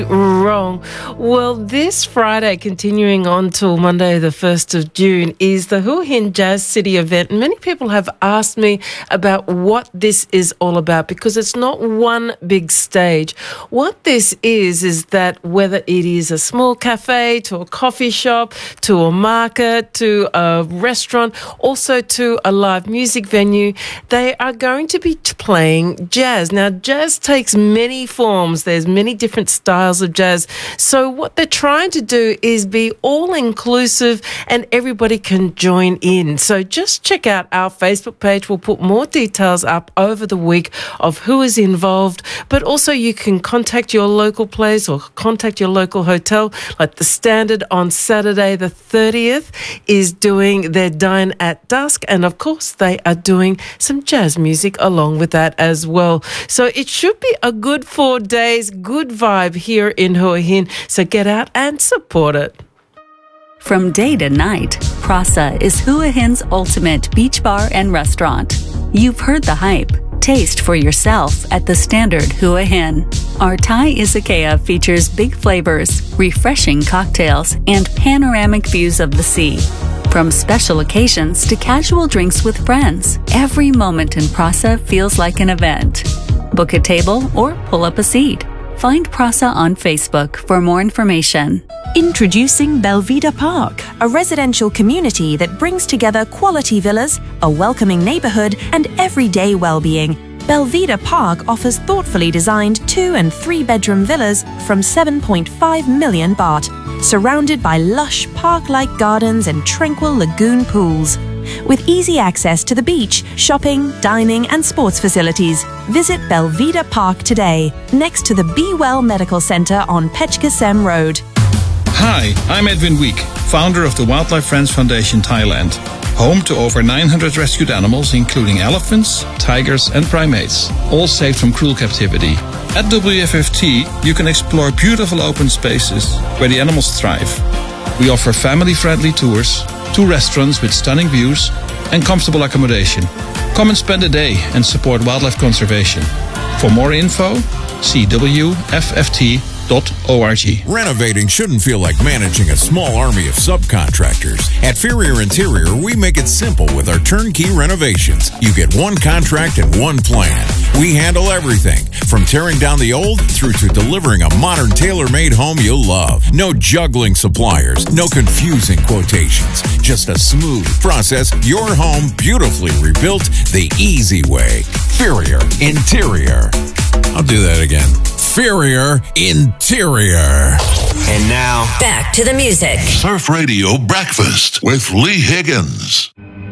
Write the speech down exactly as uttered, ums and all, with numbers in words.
Wrong. Well, this Friday, continuing on till Monday the first of June, is the Hua Hin Jazz City event. And many people have asked me about what this is all about because it's not one big stage. What this is, is that whether it is a small cafe to a coffee shop, to a market, to a restaurant, also to a live music venue, they are going to be playing jazz. Now, jazz takes many forms. There's many different styles of jazz. So what they're trying to do is be all-inclusive and everybody can join in. So just check out our Facebook page. We'll put more details up over the week of who is involved, but also you can contact your local place or contact your local hotel. Like the Standard on Saturday the thirtieth is doing their Dine at Dusk, and of course they are doing some jazz music along with that as well. So it should be a good four days, good vibe here in Hua Hin, so get out and support it. From day to night, Prasa is Hua Hin's ultimate beach bar and restaurant. You've heard the hype. Taste for yourself at the Standard Hua Hin. Our Thai izakaya features big flavors, refreshing cocktails, and panoramic views of the sea. From special occasions to casual drinks with friends, every moment in Prasa feels like an event. Book a table or pull up a seat. Find Prasa on Facebook for more information. Introducing Belvedere Park, a residential community that brings together quality villas, a welcoming neighborhood, and everyday well-being. Belvedere Park offers thoughtfully designed two and three bedroom villas from seven point five million baht, surrounded by lush park-like gardens and tranquil lagoon pools. With easy access to the beach, shopping, dining, and sports facilities, visit Belvedere Park today, next to the Be Well Medical Center on Pechkasem Road. Hi, I'm Edwin Week, founder of the Wildlife Friends Foundation Thailand, home to over nine hundred rescued animals, including elephants, tigers, and primates, all saved from cruel captivity. At W F F T, you can explore beautiful open spaces where the animals thrive. We offer family-friendly tours, two restaurants with stunning views, and comfortable accommodation. Come and spend a day and support wildlife conservation. For more info, see W F F T dot org. Renovating shouldn't feel like managing a small army of subcontractors. At Ferrier Interior, we make it simple with our turnkey renovations. You get one contract and one plan. We handle everything, from tearing down the old through to delivering a modern tailor-made home you'll love. No juggling suppliers, no confusing quotations. Just a smooth process, your home beautifully rebuilt the easy way. Ferrier Interior. I'll do that again. Ferrier Interior. And now, back to the music. Surf Radio Breakfast with Lee Higgins.